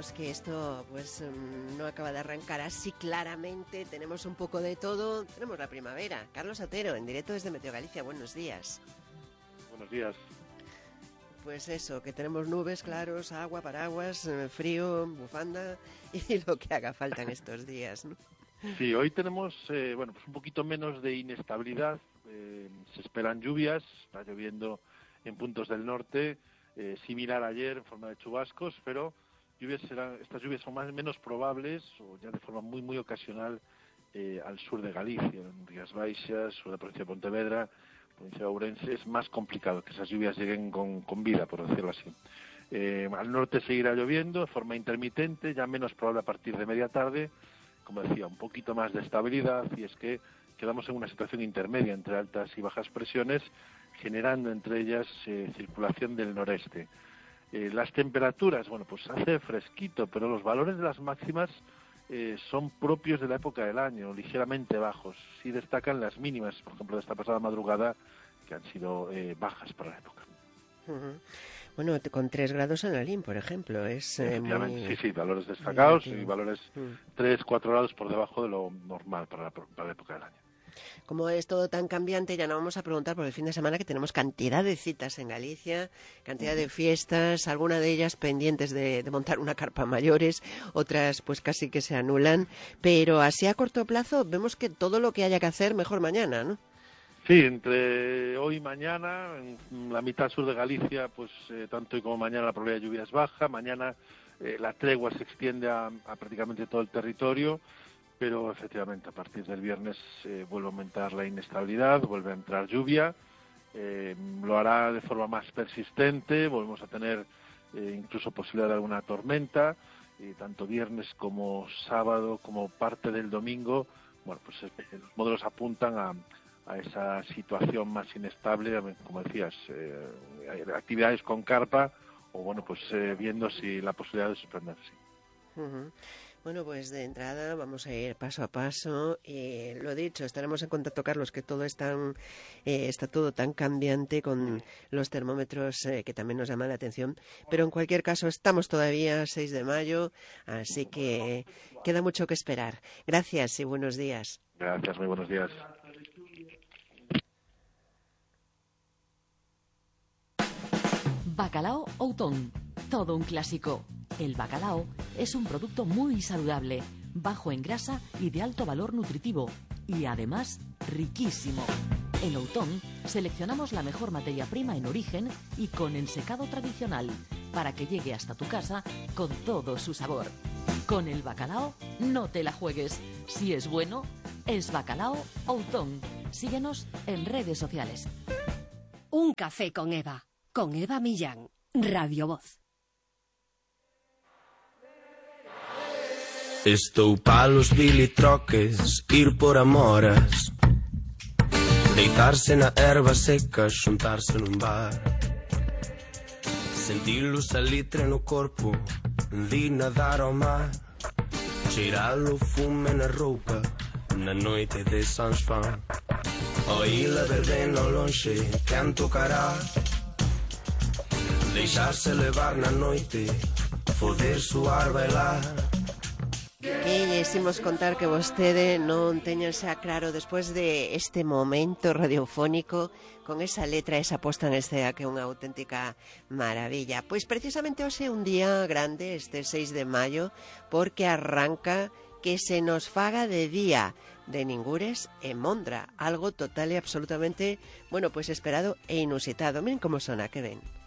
vemos que esto pues no acaba de arrancar así claramente. Tenemos un poco de todo. Tenemos la primavera. Carlos Otero, en directo desde Meteo Galicia. Buenos días. Buenos días. Pues eso, que tenemos nubes, claros, agua, paraguas, frío, bufanda y lo que haga falta en estos días, ¿no? Sí, hoy tenemos pues un poquito menos de inestabilidad. Se esperan lluvias, está lloviendo en puntos del norte, similar a ayer en forma de chubascos, pero estas lluvias son más o menos probables o ya de forma muy muy ocasional al sur de Galicia, en Rías Baixas, sur de la provincia de Pontevedra, provincia de Ourense. Es más complicado que esas lluvias lleguen con vida, por decirlo así. Al norte seguirá lloviendo de forma intermitente, ya menos probable a partir de media tarde. Como decía, un poquito más de estabilidad, y es que quedamos en una situación intermedia entre altas y bajas presiones, generando entre ellas circulación del noreste. Las temperaturas, pues hace fresquito, pero los valores de las máximas son propios de la época del año, ligeramente bajos. Sí destacan las mínimas, por ejemplo, de esta pasada madrugada, que han sido bajas para la época. Uh-huh. Bueno, con 3 grados en Alín, por ejemplo, es muy... Sí, valores destacados y valores 3-4 grados por debajo de lo normal para la época del año. Como es todo tan cambiante, ya no vamos a preguntar por el fin de semana, que tenemos cantidad de citas en Galicia, cantidad de fiestas, algunas de ellas pendientes de montar una carpa mayores, otras pues casi que se anulan, pero así a corto plazo vemos que todo lo que haya que hacer, mejor mañana, ¿no? Sí, entre hoy y mañana, en la mitad sur de Galicia, tanto hoy como mañana la probabilidad de lluvia es baja. Mañana la tregua se extiende a prácticamente todo el territorio, pero efectivamente a partir del viernes vuelve a aumentar la inestabilidad, vuelve a entrar lluvia, lo hará de forma más persistente, volvemos a tener incluso posibilidad de alguna tormenta, tanto viernes como sábado como parte del domingo. Los modelos apuntan a esa situación más inestable, como decías, actividades con carpa o viendo si la posibilidad de suspenderse. Uh-huh. Bueno, pues de entrada vamos a ir paso a paso. Lo dicho, estaremos en contacto, Carlos, que todo está todo tan cambiante con los termómetros que también nos llaman la atención. Pero en cualquier caso, estamos todavía a 6 de mayo, así que queda mucho que esperar. Gracias y buenos días. Gracias, muy buenos días. Bacalao Outón, todo un clásico. El bacalao es un producto muy saludable, bajo en grasa y de alto valor nutritivo, y además riquísimo. En Outón seleccionamos la mejor materia prima en origen y con ensecado tradicional, para que llegue hasta tu casa con todo su sabor. Con el bacalao no te la juegues. Si es bueno, es Bacalao Outón. Síguenos en redes sociales. Un café con Eva Millán, Radio Voz. Estou palos bilitroques, ir por amoras, deitarse na erva seca, xuntarse nun bar, sentir o salitre no corpo, de nadar ao mar, cheirar o fume na roupa, na noite de San Juan, oír a verbena ao lonxe, quen tocará, deixarse levar na noite, foder suar, bailar. Queríamos contar que vostede non teña xa claro, despois de este momento radiofónico, con esa letra, esa posta en escena que é unha auténtica maravilla. Pois precisamente hoxe é un día grande, este 6 de maio, porque arranca Que se nos faga de día, de Ningures e Mondra, algo total e absolutamente, esperado e inusitado. Miren como sona, que ven.